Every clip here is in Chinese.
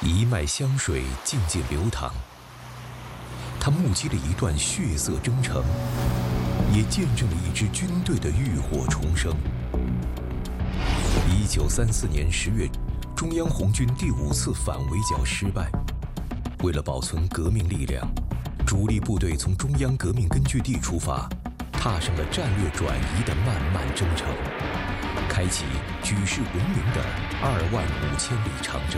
一脉香水静静流淌，它目击了一段血色征程，也见证了一支军队的浴火重生。1934年10月，中央红军第5次反围剿失败。为了保存革命力量，主力部队从中央革命根据地出发，踏上了战略转移的漫漫征程，开启举世闻名的25000里长征。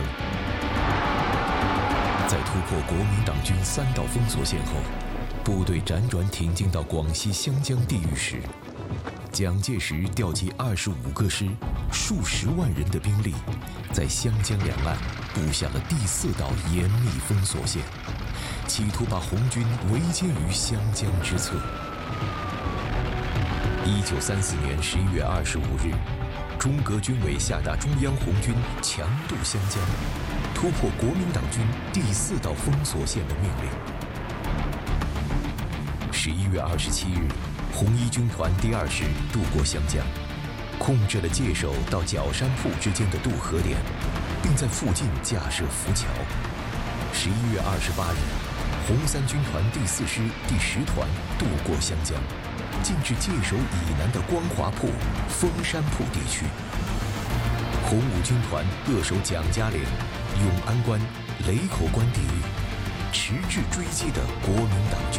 在突破国民党军3道封锁线后，部队辗转挺进到广西湘江地域时，蒋介石调集25个师、数十万人的兵力，在湘江两岸布下了第4道严密封锁线，企图把红军围歼于湘江之侧。1934年11月25日，中革军委下达中央红军强渡湘江，突破国民党军第4道封锁线的命令。11月27日，红一军团第2师渡过湘江，控制了界首到角山铺之间的渡河点，并在附近架设浮桥。11月28日，红3军团第4师第10团渡过湘江，进至界首以南的光华铺、峰山铺地区。红5军团扼守蒋家岭、永安关、雷口关地域，迟滞追击的国民党军。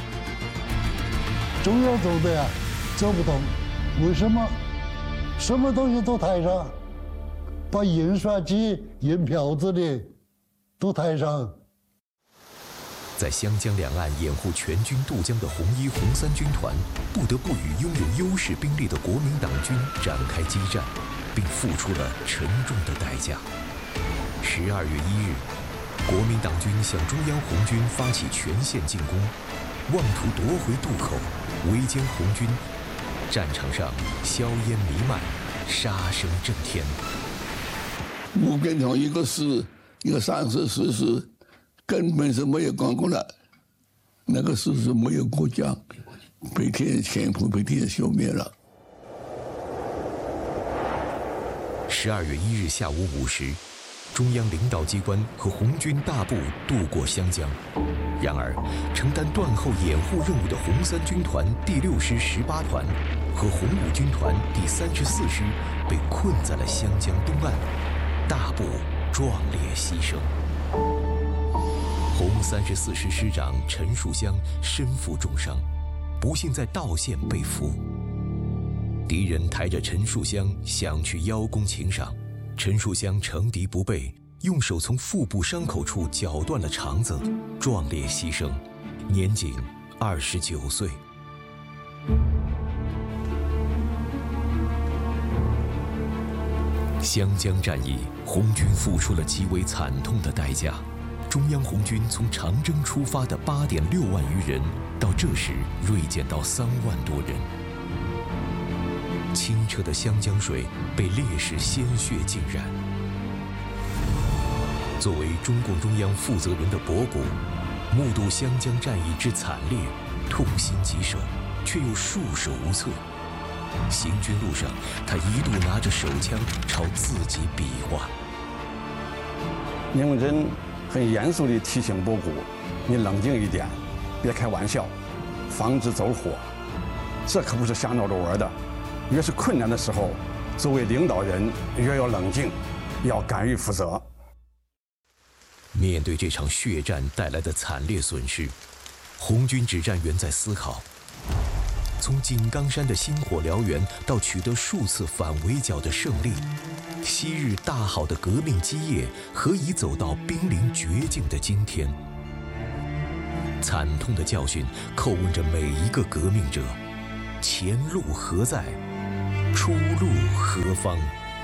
中央走的呀，走不动，为什么？什么东西都抬上，把印刷机、印票子的都抬上。 在湘江两岸掩护全军渡江的红1、红3军团，不得不与拥有优势兵力的国民党军展开激战，并付出了沉重的代价。12月1日，国民党军向中央红军发起全线进攻，妄图夺回渡口，围歼红军。战场上硝烟弥漫，杀声震天。 吴根同一个师、一个3师、4师，根本是没有管过来。那个师是没有过江，被天全部被天消灭了。 12月1日下午5时，中央领导机关和红军大部渡过湘江。然而，承担断后掩护任务的红3军团第6师18团和红5军团第34师被困在了湘江东岸，大部壮烈牺牲。红34师师长陈树湘身负重伤，不幸在道县被俘。敌人抬着陈树湘想去邀功请赏，陈树湘乘敌不备，用手从腹部伤口处绞断了肠子，壮烈牺牲，年仅29岁。湘江战役，红军付出了极为惨痛的代价。中央红军从长征出发的8.6万余人，到这时锐减到3万多人。清澈的湘江水被烈士鲜血浸染。作为中共中央负责人的博古，目睹湘江战役之惨烈，痛心疾首，却又束手无策。行军路上，他一度拿着手枪朝自己比划。 聂荣臻很严肃地提醒博古：“你冷静一点，别开玩笑，防止走火。这可不是瞎闹着玩的。越是困难的时候，作为领导人越要冷静，要敢于负责。” 面对这场血战带来的惨烈损失，红军指战员在思考：从井冈山的星火燎原到取得数次反围剿的胜利，昔日大好的革命基业何以走到濒临绝境的今天？惨痛的教训叩问着每一个革命者：前路何在？出路何方？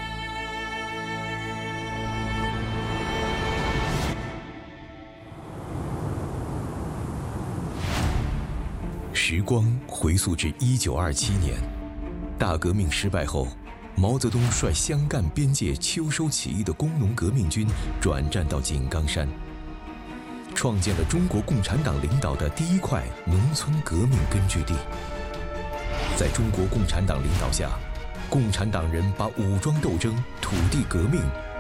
时光回溯至1927年，大革命失败后，毛泽东率湘赣边界秋收起义的工农革命军转战到井冈山，创建了中国共产党领导的第一块农村革命根据地。在中国共产党领导下，共产党人把武装斗争、土地革命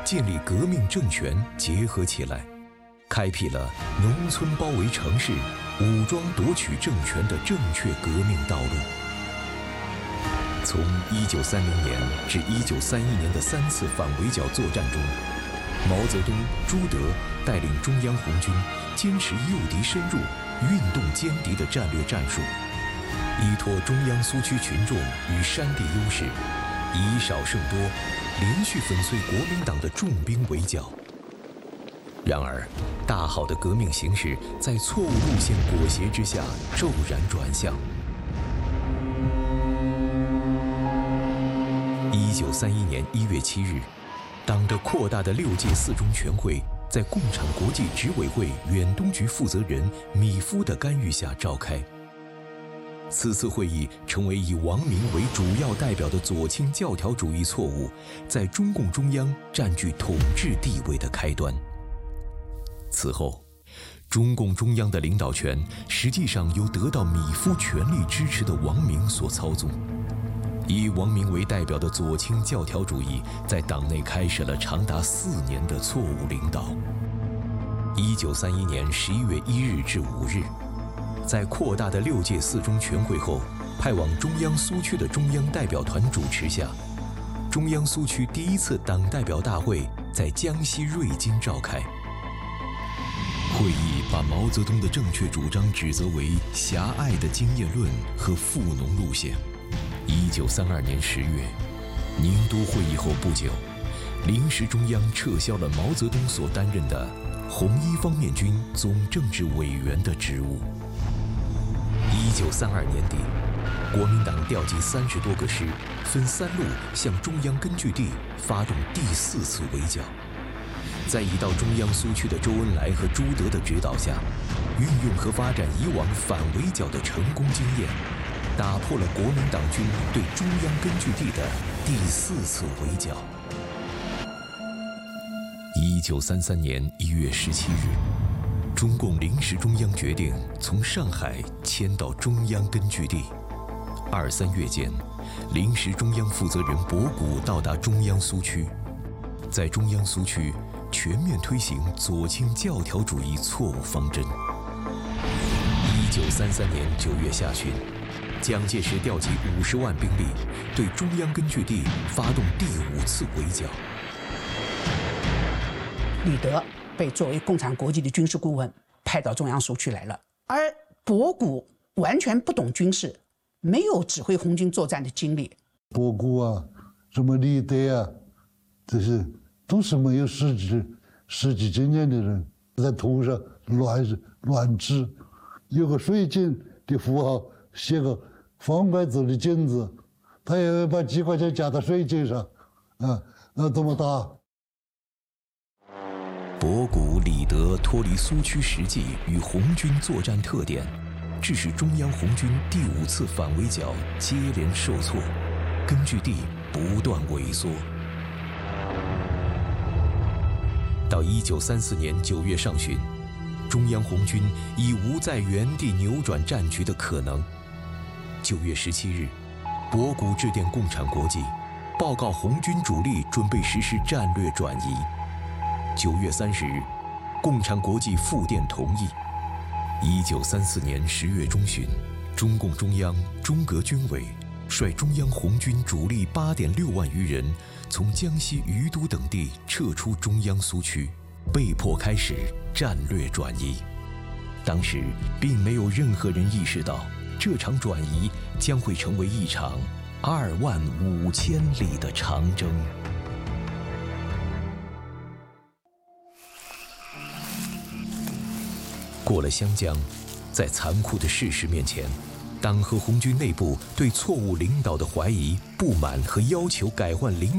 建立革命政权结合起来，开辟了农村包围城市、武装夺取政权的正确革命道路。从1930年至1931年的3次反围剿作战中，毛泽东、朱德带领中央红军坚持诱敌深入、运动歼敌的战略战术，依托中央苏区群众与山地优势，以少胜多，连续粉碎国民党的重兵围剿。然而，大好的革命形势在错误路线裹挟之下骤然转向。1931年1月7日，党的扩大的6届4中全会在共产国际执委会远东局负责人米夫的干预下召开。此次会议成为以王明为主要代表的左倾教条主义错误在中共中央占据统治地位的开端。此后，中共中央的领导权实际上由得到米夫全力支持的王明所操纵。以王明为代表的左倾教条主义在党内开始了长达4年的错误领导。1931年11月1日至5日，在扩大的6届4中全会后，派往中央苏区的中央代表团主持下，中央苏区第1次党代表大会在江西瑞金召开。会议把毛泽东的正确主张指责为狭隘的经验论和富农路线。1932年10月，宁都会议后不久，临时中央撤销了毛泽东所担任的红一方面军总政治委员的职务。1932年底，国民党调集30多个师，分3路向中央根据地发动第4次围剿。在已到中央苏区的周恩来和朱德的指导下，运用和发展以往反围剿的成功经验，打破了国民党军对中央根据地的第4次围剿。1933年1月17日，中共临时中央决定从上海迁到中央根据地。2、3月间，临时中央负责人博古到达中央苏区，在中央苏区全面推行左倾教条主义错误方针。1933年9月下旬，蒋介石调集50万兵力，对中央根据地发动第5次围剿。 李德被作为共产国际的军事顾问派到中央苏区来了，而博古完全不懂军事，没有指挥红军作战的经历。 博古啊，什么李德啊，这些都是没有实际经验的人，在图上乱指，有个水井的符号，写个方块字的井字，他也会把几块钱加到水井上，那怎么打？ 博古、李德脱离苏区实际与红军作战特点，致使中央红军第5次反围剿接连受挫，根据地不断萎缩。到1934年9月上旬，中央红军已无在原地扭转战局的可能。9月17日，博古致电共产国际，报告红军主力准备实施战略转移。9月30日，共产国际复电同意。1934年10月中旬，中共中央、中革军委率中央红军主力8.6万余人，从江西余都等地撤出中央苏区，被迫开始战略转移。当时并没有任何人意识到，这场转移将会成为一场25000里的长征。过了湘江，在残酷的事实面前，党和红军内部对错误领导的怀疑、不满和要求改换领